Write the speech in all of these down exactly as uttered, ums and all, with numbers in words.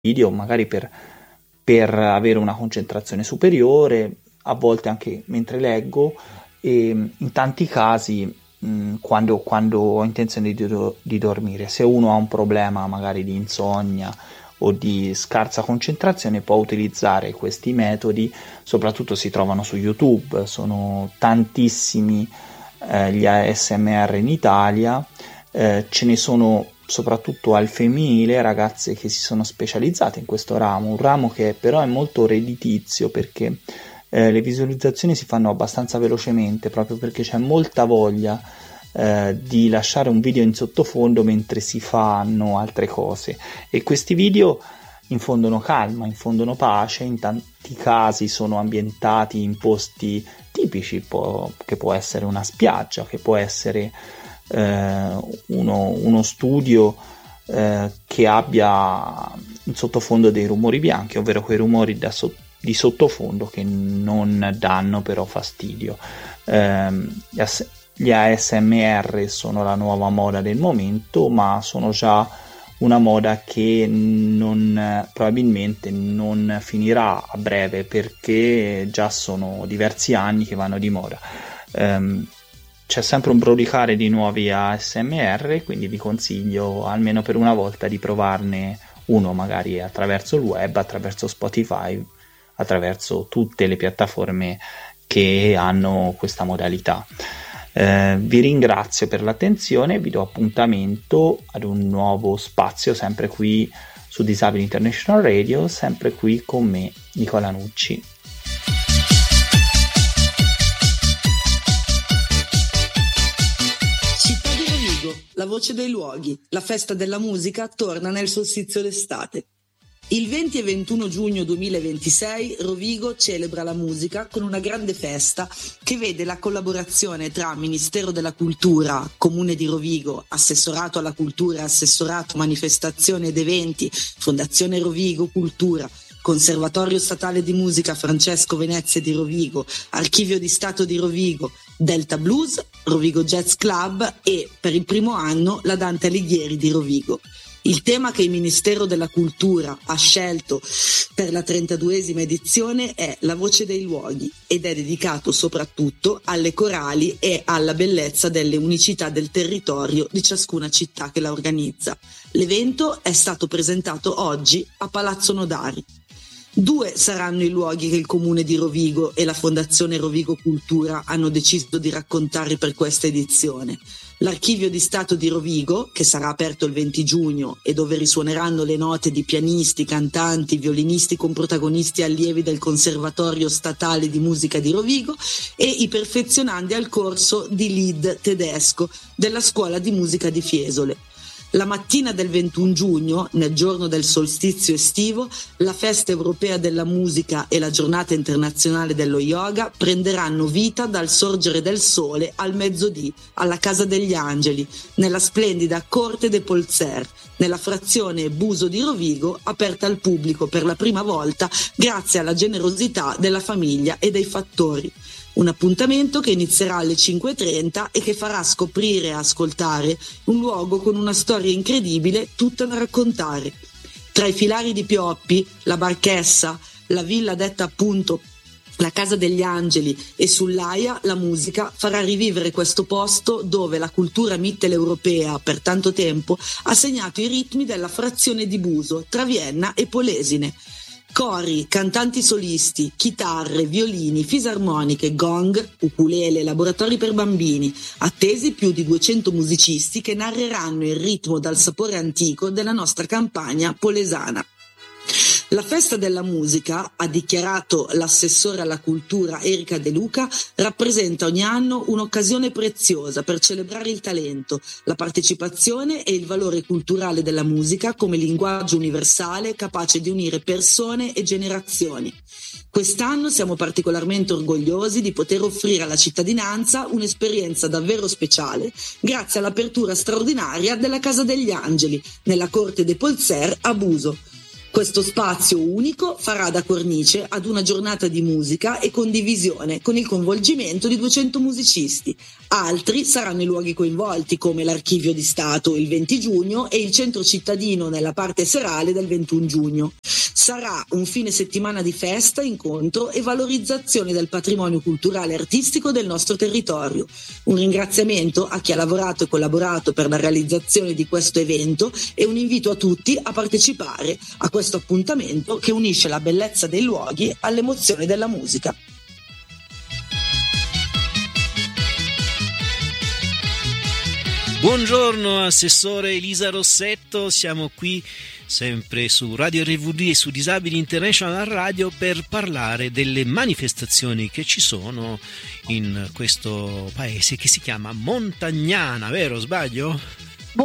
video, magari per, per avere una concentrazione superiore, a volte anche mentre leggo, e in tanti casi mh, quando, quando ho intenzione di, do- di dormire. Se uno ha un problema magari di insonnia o di scarsa concentrazione, può utilizzare questi metodi. Soprattutto si trovano su YouTube, sono tantissimi eh, gli A S M R in Italia, eh, ce ne sono soprattutto al femminile, ragazze che si sono specializzate in questo ramo, un ramo che però è molto redditizio, perché eh, le visualizzazioni si fanno abbastanza velocemente, proprio perché c'è molta voglia eh, di lasciare un video in sottofondo mentre si fanno altre cose, e questi video infondono calma, infondono pace. In tanti casi sono ambientati in posti tipici, può, che può essere una spiaggia, che può essere eh, uno, uno studio eh, che abbia in sottofondo dei rumori bianchi, ovvero quei rumori da so- di sottofondo che non danno però fastidio. Eh, gli A S M R sono la nuova moda del momento, ma sono già una moda che non, probabilmente non finirà a breve, perché già sono diversi anni che vanno di moda. Um, c'è sempre un brolicare di nuovi A S M R, quindi vi consiglio almeno per una volta di provarne uno, magari attraverso il web, attraverso Spotify, attraverso tutte le piattaforme che hanno questa modalità. Eh, vi ringrazio per l'attenzione, vi do appuntamento ad un nuovo spazio sempre qui su Disabili International Radio, sempre qui con me, Nicola Nucci. Città di Rovigo, la voce dei luoghi, la festa della musica torna nel solstizio d'estate. Il venti e ventuno giugno duemilaventisei Rovigo celebra la musica con una grande festa che vede la collaborazione tra Ministero della Cultura, Comune di Rovigo, Assessorato alla Cultura, Assessorato Manifestazioni ed Eventi, Fondazione Rovigo Cultura, Conservatorio Statale di Musica Francesco Venezia di Rovigo, Archivio di Stato di Rovigo, Delta Blues, Rovigo Jazz Club e, per il primo anno, la Dante Alighieri di Rovigo. Il tema che il Ministero della Cultura ha scelto per la trentaduesima edizione è La voce dei luoghi ed è dedicato soprattutto alle corali e alla bellezza delle unicità del territorio di ciascuna città che la organizza. L'evento è stato presentato oggi a Palazzo Nodari. Due saranno i luoghi che il Comune di Rovigo e la Fondazione Rovigo Cultura hanno deciso di raccontare per questa edizione. L'Archivio di Stato di Rovigo, che sarà aperto il venti giugno e dove risuoneranno le note di pianisti, cantanti, violinisti con protagonisti allievi del Conservatorio Statale di Musica di Rovigo, e i perfezionandi al corso di Lied tedesco della Scuola di Musica di Fiesole. La mattina del ventuno giugno, nel giorno del solstizio estivo, la Festa Europea della Musica e la Giornata Internazionale dello Yoga prenderanno vita dal sorgere del sole al mezzodì alla Casa degli Angeli, nella splendida Corte de Polzer, nella frazione Buso di Rovigo, aperta al pubblico per la prima volta grazie alla generosità della famiglia e dei fattori. Un appuntamento che inizierà alle cinque e trenta e che farà scoprire e ascoltare un luogo con una storia incredibile tutta da raccontare. Tra i filari di Pioppi, la Barchessa, la villa detta appunto la Casa degli Angeli e sull'Aia, la musica farà rivivere questo posto dove la cultura mitteleuropea per tanto tempo ha segnato i ritmi della frazione di Buso tra Vienna e Polesine. Cori, cantanti solisti, chitarre, violini, fisarmoniche, gong, ukulele, laboratori per bambini, attesi più di duecento musicisti che narreranno il ritmo dal sapore antico della nostra campagna polesana. La festa della musica, ha dichiarato l'assessore alla cultura Erika De Luca, rappresenta ogni anno un'occasione preziosa per celebrare il talento, la partecipazione e il valore culturale della musica come linguaggio universale capace di unire persone e generazioni. Quest'anno siamo particolarmente orgogliosi di poter offrire alla cittadinanza un'esperienza davvero speciale grazie all'apertura straordinaria della Casa degli Angeli nella Corte de Polzer a Buso. Questo spazio unico farà da cornice ad una giornata di musica e condivisione con il coinvolgimento di duecento musicisti. Altri saranno i luoghi coinvolti, come l'Archivio di Stato il venti giugno e il Centro Cittadino nella parte serale del ventuno giugno. Sarà un fine settimana di festa, incontro e valorizzazione del patrimonio culturale e artistico del nostro territorio. Un ringraziamento a chi ha lavorato e collaborato per la realizzazione di questo evento e un invito a tutti a partecipare a questo appuntamento che unisce la bellezza dei luoghi all'emozione della musica. Buongiorno Assessore Elisa Rossetto, siamo qui sempre su Radio R V D e su Disabili International Radio per parlare delle manifestazioni che ci sono in questo paese che si chiama Montagnana, vero? Sbaglio?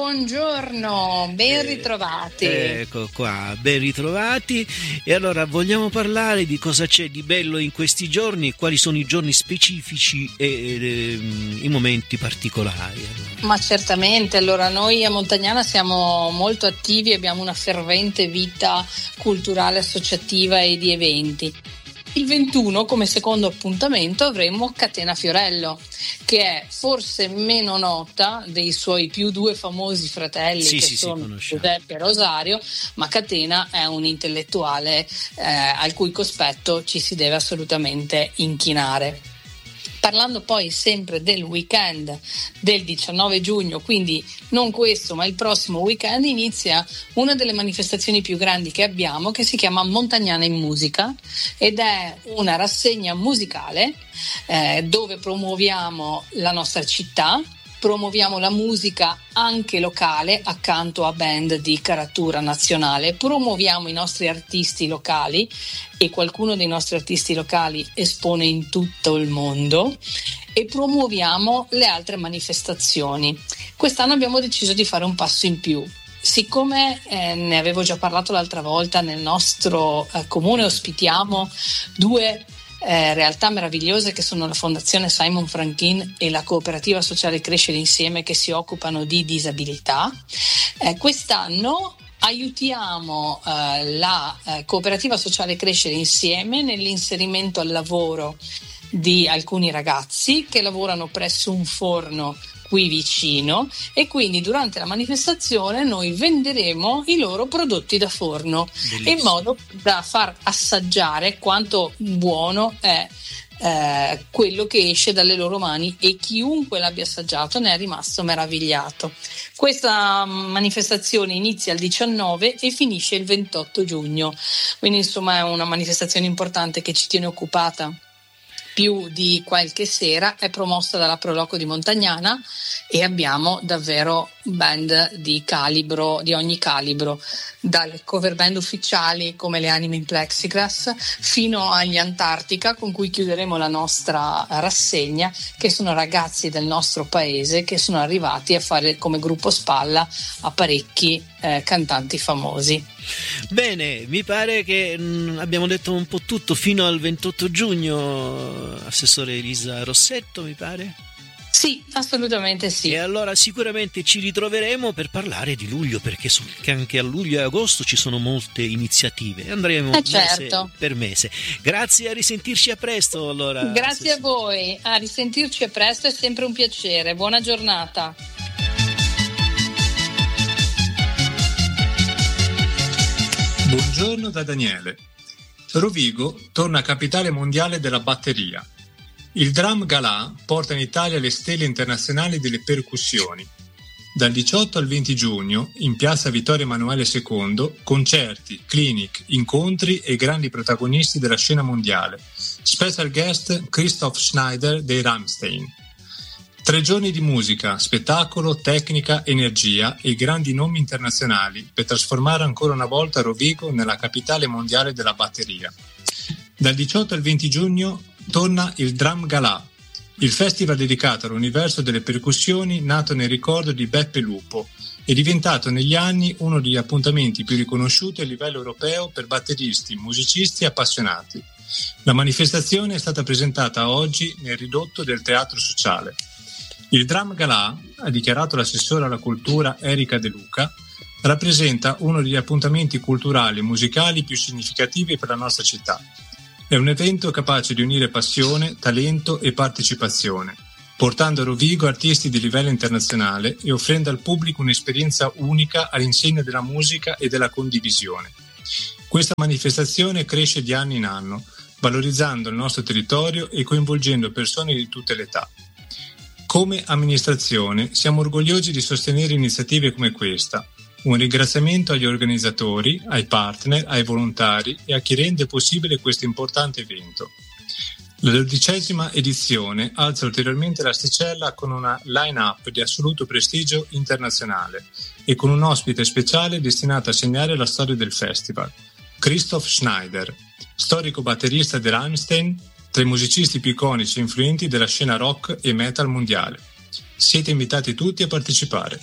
Buongiorno, ben ritrovati. Eh, ecco qua, ben ritrovati. E allora vogliamo parlare di cosa c'è di bello in questi giorni, quali sono i giorni specifici e, e i momenti particolari. Allora. Ma certamente, allora noi a Montagnana siamo molto attivi, abbiamo una fervente vita culturale, associativa e di eventi. Il ventuno, come secondo appuntamento, avremo Catena Fiorello, che è forse meno nota dei suoi più due famosi fratelli, sì, che sì, sono Giuseppe e Rosario, ma Catena è un intellettuale eh, al cui cospetto ci si deve assolutamente inchinare. Parlando poi sempre del weekend del diciannove giugno, quindi non questo ma il prossimo weekend, inizia una delle manifestazioni più grandi che abbiamo, che si chiama Montagnana in Musica, ed è una rassegna musicale eh, dove promuoviamo la nostra città, promuoviamo la musica anche locale accanto a band di caratura nazionale, promuoviamo i nostri artisti locali e qualcuno dei nostri artisti locali espone in tutto il mondo e promuoviamo le altre manifestazioni. Quest'anno abbiamo deciso di fare un passo in più. Siccome eh, ne avevo già parlato l'altra volta, nel nostro eh, comune ospitiamo due Eh, realtà meravigliose che sono la Fondazione Simon Franklin e la Cooperativa Sociale Crescere Insieme, che si occupano di disabilità. Eh, quest'anno aiutiamo eh, la eh, Cooperativa Sociale Crescere Insieme nell'inserimento al lavoro di alcuni ragazzi che lavorano presso un forno qui vicino, e quindi durante la manifestazione noi venderemo i loro prodotti da forno. Bellissimo. In modo da far assaggiare quanto buono è eh, quello che esce dalle loro mani, e chiunque l'abbia assaggiato ne è rimasto meravigliato. Questa manifestazione inizia il diciannove e finisce il ventotto giugno, quindi insomma è una manifestazione importante che ci tiene occupata più di qualche sera. È promossa dalla Proloco di Montagnana e abbiamo davvero band di calibro, di ogni calibro, dalle cover band ufficiali come le Anime in Plexiglass fino agli Antartica, con cui chiuderemo la nostra rassegna, che sono ragazzi del nostro paese che sono arrivati a fare come gruppo spalla a parecchi eh, cantanti famosi. Bene, mi pare che mh, abbiamo detto un po' tutto fino al ventotto giugno, Assessore Elisa Rossetto, mi pare? Sì, assolutamente sì. E allora sicuramente ci ritroveremo per parlare di luglio, perché so che anche a luglio e agosto ci sono molte iniziative. Andremo eh certo. mese per mese. Grazie, a risentirci a presto. Allora, grazie a voi, a risentirci a presto, è sempre un piacere. Buona giornata. Buongiorno da Daniele. Rovigo torna capitale mondiale della batteria. Il Drum Galà porta in Italia le stelle internazionali delle percussioni. Dal diciotto al venti giugno, in piazza Vittorio Emanuele secondo, concerti, clinic, incontri e grandi protagonisti della scena mondiale. Special guest Christoph Schneider dei Rammstein. Tre giorni di musica, spettacolo, tecnica, energia e grandi nomi internazionali per trasformare ancora una volta Rovigo nella capitale mondiale della batteria. Dal diciotto al venti giugno torna il Drum Galà, il festival dedicato all'universo delle percussioni nato nel ricordo di Beppe Lupo e diventato negli anni uno degli appuntamenti più riconosciuti a livello europeo per batteristi, musicisti e appassionati. La manifestazione è stata presentata oggi nel ridotto del Teatro Sociale. Il Drum Galà, ha dichiarato l'assessore alla cultura Erika De Luca, rappresenta uno degli appuntamenti culturali e musicali più significativi per la nostra città. È un evento capace di unire passione, talento e partecipazione, portando a Rovigo artisti di livello internazionale e offrendo al pubblico un'esperienza unica all'insegna della musica e della condivisione. Questa manifestazione cresce di anno in anno, valorizzando il nostro territorio e coinvolgendo persone di tutte le età. Come amministrazione siamo orgogliosi di sostenere iniziative come questa. Un ringraziamento agli organizzatori, ai partner, ai volontari e a chi rende possibile questo importante evento. La dodicesima edizione alza ulteriormente l'asticella con una line-up di assoluto prestigio internazionale e con un ospite speciale destinato a segnare la storia del festival, Christoph Schneider, storico batterista di Rammstein, tra i musicisti più iconici e influenti della scena rock e metal mondiale. Siete invitati tutti a partecipare.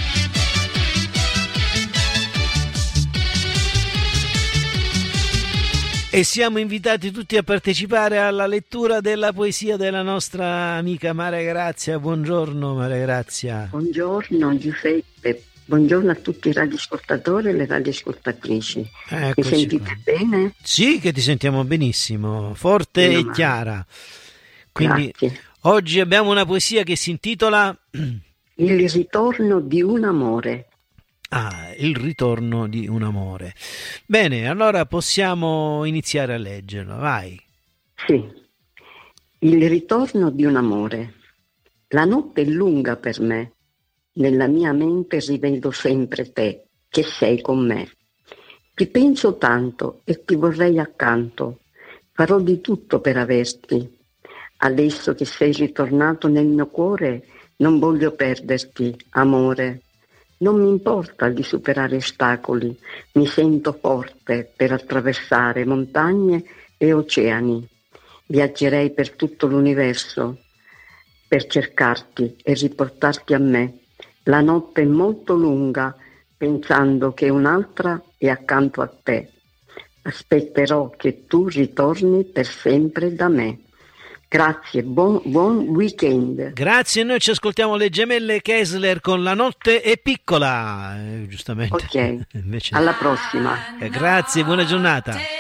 E siamo invitati tutti a partecipare alla lettura della poesia della nostra amica Maria Grazia. Buongiorno Maria Grazia. Buongiorno Giuseppe, buongiorno a tutti i radioascoltatori e le radioascoltatrici. Mi sentite bene? Sì, che ti sentiamo benissimo, forte Meno e male. Chiara. Quindi Grazie. Oggi abbiamo una poesia che si intitola Il ritorno di un amore. Ah, il ritorno di un amore. Bene, allora possiamo iniziare a leggerlo, vai. Sì. Il ritorno di un amore. La notte è lunga per me. Nella mia mente rivedo sempre te, che sei con me. Ti penso tanto e ti vorrei accanto. Farò di tutto per averti. Adesso che sei ritornato nel mio cuore, non voglio perderti, amore. Non mi importa di superare ostacoli, mi sento forte per attraversare montagne e oceani. Viaggerei per tutto l'universo per cercarti e riportarti a me. La notte è molto lunga, pensando che un'altra è accanto a te. Aspetterò che tu ritorni per sempre da me. Grazie, buon, buon weekend. Grazie, noi ci ascoltiamo le gemelle Kessler con La notte è piccola, eh, giustamente. Ok, Invece... alla prossima. Eh, grazie, buona giornata.